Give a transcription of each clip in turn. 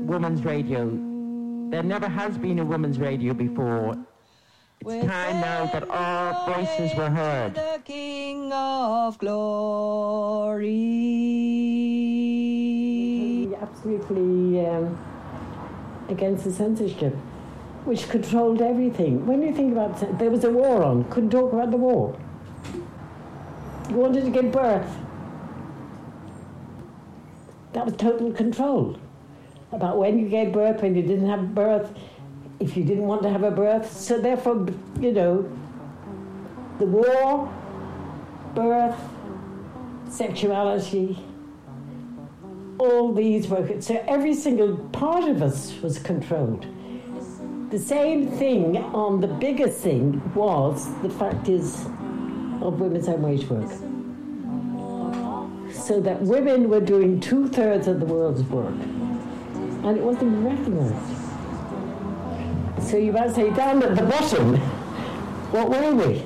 women's radio. There never has been a women's radio before. It's time now that our voices were heard. The King of Glory. Absolutely against the censorship, which controlled everything. When you think about it, there was a war on, couldn't talk about the war. You wanted to give birth. That was total control about when you gave birth, when you didn't have birth, if you didn't want to have a birth. So therefore, you know, the war, birth, sexuality, all these were, so every single part of us was controlled. The same thing on the biggest thing was, the fact is, of women's home wage work. So that women were doing 2/3 of the world's work. And it wasn't even recognised. So you might say, down at the bottom, what were we?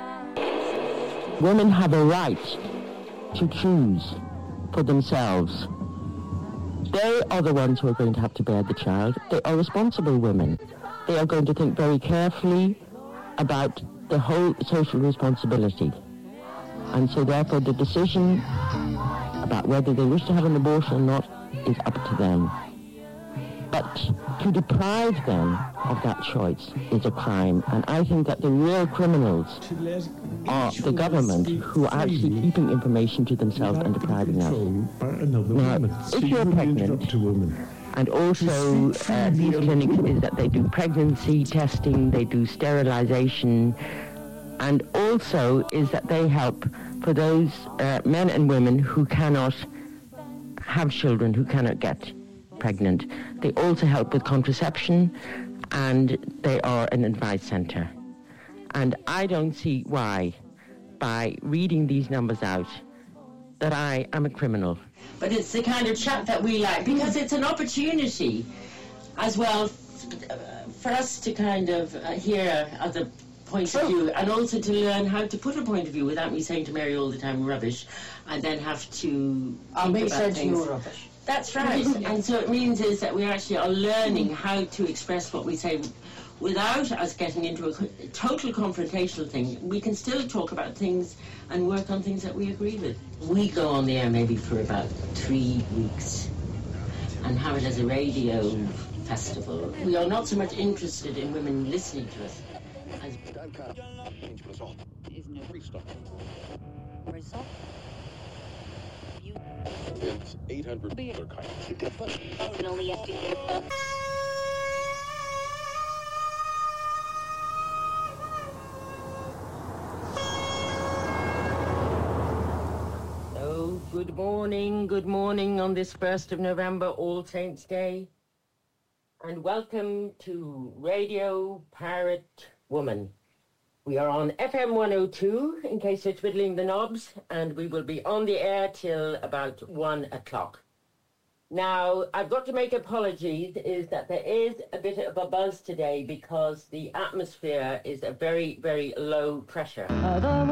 Women have a right to choose for themselves. They are the ones who are going to have to bear the child. They are responsible women. They are going to think very carefully about the whole social responsibility. And so therefore the decision about whether they wish to have an abortion or not is up to them. But to deprive them of that choice is a crime. And I think that the real criminals are the government, who are actually keeping information to themselves and depriving us. Now, if you're pregnant, and also these clinics is that they do pregnancy testing, they do sterilization, and also is that they help for those men and women who cannot have children, who cannot get pregnant. They also help with contraception, and they are an advice centre. And I don't see why, by reading these numbers out, that I am a criminal. But it's the kind of chat that we like, because it's an opportunity as well for us to kind of hear other points of view, and also to learn how to put a point of view without me saying to Mary all the time rubbish, and then have to I'll think make about sense things. you rubbish. That's right. And so it means is that we actually are learning how to express what we say without us getting into a total confrontational thing. We can still talk about things and work on things that we agree with. We go on the air maybe for about 3 weeks and have it as a radio festival. We are not so much interested in women listening to us as... It's 800 Oh, good morning on this 1st of November, All Saints' Day. And welcome to Radio Pirate Woman. We are on FM 102, in case you're twiddling the knobs, and we will be on the air till about 1 o'clock. Now, I've got to make apologies, is that there is a bit of a buzz today because the atmosphere is a very, very low pressure.